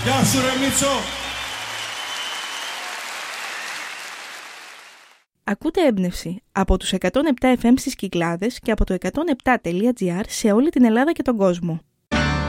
Γεια σου ρε Μίτσο. Ακούτε έμπνευση από τους 107 FM στις Κυκλάδες και από το 107.gr σε όλη την Ελλάδα και τον κόσμο.